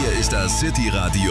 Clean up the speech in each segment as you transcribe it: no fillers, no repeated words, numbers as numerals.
Hier ist das City Radio,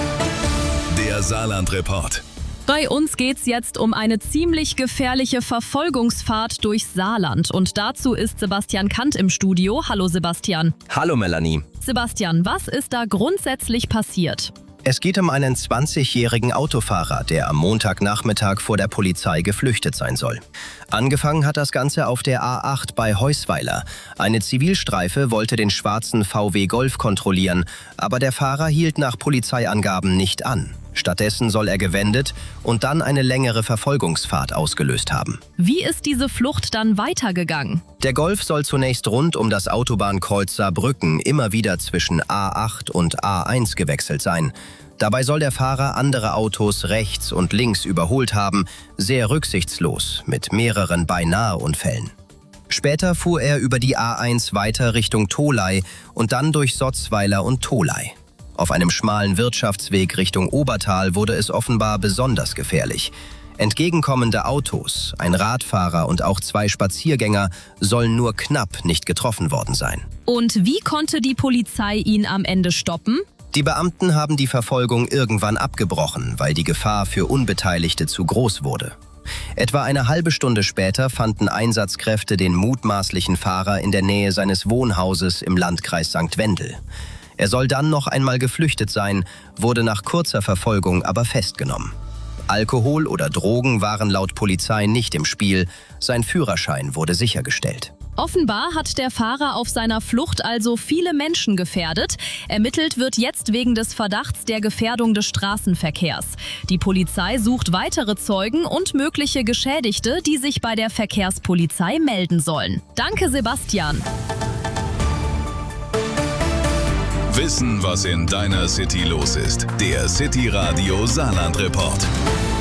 der Saarland-Report. Bei uns geht's jetzt um eine ziemlich gefährliche Verfolgungsfahrt durchs Saarland. Und dazu ist Sebastian Kant im Studio. Hallo Sebastian. Hallo Melanie. Sebastian, was ist da grundsätzlich passiert? Es geht um einen 20-jährigen Autofahrer, der am Montagnachmittag vor der Polizei geflüchtet sein soll. Angefangen hat das Ganze auf der A8 bei Heusweiler. Eine Zivilstreife wollte den schwarzen VW Golf kontrollieren, aber der Fahrer hielt nach Polizeiangaben nicht an. Stattdessen soll er gewendet und dann eine längere Verfolgungsfahrt ausgelöst haben. Wie ist diese Flucht dann weitergegangen? Der Golf soll zunächst rund um das Autobahnkreuz Saarbrücken immer wieder zwischen A8 und A1 gewechselt sein. Dabei soll der Fahrer andere Autos rechts und links überholt haben, sehr rücksichtslos, mit mehreren Beinahe-Unfällen. Später fuhr er über die A1 weiter Richtung Tholey und dann durch Sotzweiler und Tholey. Auf einem schmalen Wirtschaftsweg Richtung Obertal wurde es offenbar besonders gefährlich. Entgegenkommende Autos, ein Radfahrer und auch 2 Spaziergänger sollen nur knapp nicht getroffen worden sein. Und wie konnte die Polizei ihn am Ende stoppen? Die Beamten haben die Verfolgung irgendwann abgebrochen, weil die Gefahr für Unbeteiligte zu groß wurde. Etwa eine halbe Stunde später fanden Einsatzkräfte den mutmaßlichen Fahrer in der Nähe seines Wohnhauses im Landkreis St. Wendel. Er soll dann noch einmal geflüchtet sein, wurde nach kurzer Verfolgung aber festgenommen. Alkohol oder Drogen waren laut Polizei nicht im Spiel, sein Führerschein wurde sichergestellt. Offenbar hat der Fahrer auf seiner Flucht also viele Menschen gefährdet. Ermittelt wird jetzt wegen des Verdachts der Gefährdung des Straßenverkehrs. Die Polizei sucht weitere Zeugen und mögliche Geschädigte, die sich bei der Verkehrspolizei melden sollen. Danke, Sebastian. Wissen, was in deiner City los ist. Der City Radio Saarland-Report.